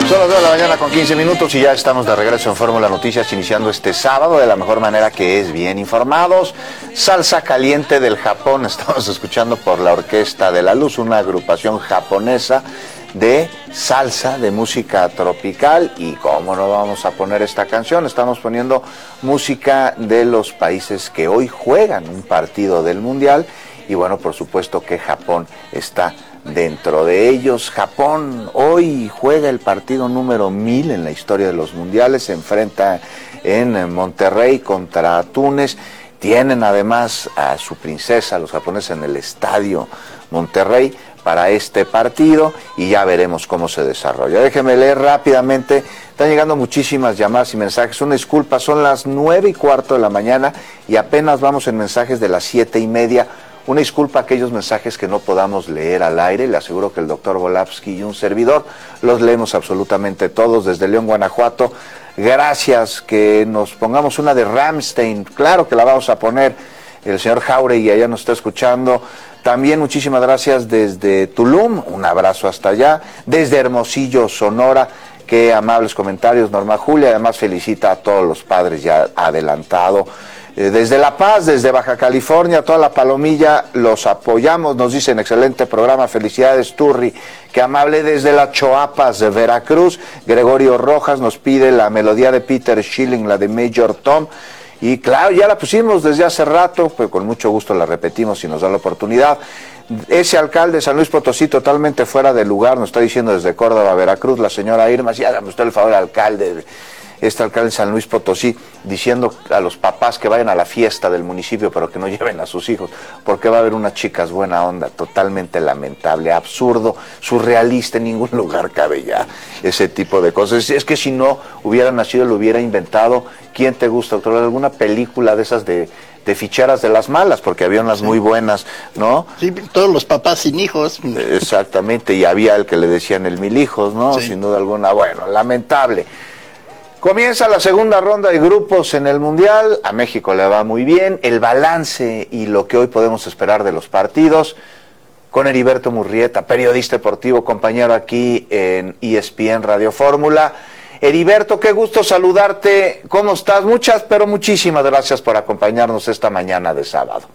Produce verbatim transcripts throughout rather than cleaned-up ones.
Son las dos de la mañana con quince minutos y ya estamos de regreso en Fórmula Noticias, iniciando este sábado de la mejor manera, que es bien informados. Salsa caliente del Japón, estamos escuchando por la Orquesta de la Luz, una agrupación japonesa de salsa, de música tropical. Y cómo no vamos a poner esta canción, estamos poniendo música de los países que hoy juegan un partido del Mundial. Y bueno, por supuesto que Japón está dentro de ellos. Japón hoy juega el partido número mil en la historia de los mundiales, se enfrenta en Monterrey contra Túnez. Tienen además a su princesa, los japoneses, en el estadio Monterrey para este partido y ya veremos cómo se desarrolla. Déjenme leer rápidamente, están llegando muchísimas llamadas y mensajes. Una disculpa, son las nueve y cuarto de la mañana y apenas vamos en mensajes de las siete y media. Una disculpa a aquellos mensajes que no podamos leer al aire. Le aseguro que el doctor Volapsky y un servidor los leemos absolutamente todos desde León, Guanajuato. Gracias, que nos pongamos una de Rammstein. Claro que la vamos a poner. El señor Jauregui allá nos está escuchando. También muchísimas gracias desde Tulum. Un abrazo hasta allá. Desde Hermosillo, Sonora. Qué amables comentarios, Norma Julia. Además felicita a todos los padres ya adelantado. Desde La Paz, desde Baja California, toda la palomilla, los apoyamos, nos dicen excelente programa, felicidades Turri, qué amable. Desde las Choapas de Veracruz, Gregorio Rojas nos pide la melodía de Peter Schilling, la de Major Tom, y claro, ya la pusimos desde hace rato, pues con mucho gusto la repetimos si nos da la oportunidad. Ese alcalde de San Luis Potosí totalmente fuera de lugar, nos está diciendo desde Córdoba, Veracruz, la señora Irma, sí, hágame usted el favor, alcalde, este alcalde de San Luis Potosí, diciendo a los papás que vayan a la fiesta del municipio, pero que no lleven a sus hijos, porque va a haber unas chicas buena onda. Totalmente lamentable, absurdo, surrealista, en ningún lugar cabe ya ese tipo de cosas. Es que si no hubiera nacido, lo hubiera inventado. ¿Quién te gusta, doctor? ¿Alguna película de esas de, de ficheras de las malas? Porque había unas sí. muy buenas, ¿no? Sí, todos los papás sin hijos. Exactamente, y había el que le decían el mil hijos, ¿no? Sí. Sin duda alguna. Bueno, lamentable. Comienza la segunda ronda de grupos en el Mundial, a México le va muy bien, el balance y lo que hoy podemos esperar de los partidos, con Heriberto Murrieta, periodista deportivo, compañero aquí en E S P N Radio Fórmula. Heriberto, qué gusto saludarte, ¿cómo estás? Muchas, pero muchísimas gracias por acompañarnos esta mañana de sábado.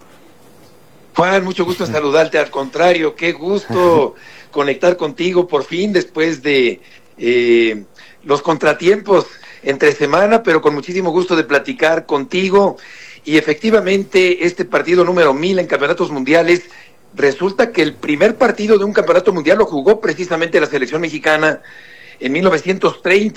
Juan, mucho gusto saludarte, al contrario, qué gusto conectar contigo por fin después de eh, los contratiempos entre semana, pero con muchísimo gusto de platicar contigo. Y efectivamente este partido número mil en campeonatos mundiales, resulta que el primer partido de un campeonato mundial lo jugó precisamente la selección mexicana en mil novecientos treinta.